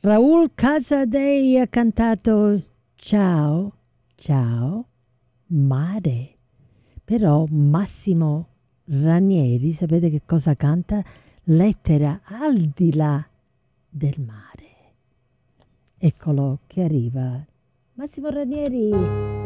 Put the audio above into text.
Raul Casadei ha cantato Ciao, ciao, mare. Però Massimo Ranieri, sapete che cosa canta? Lettera al di là del mare. Eccolo che arriva. Massimo Ranieri.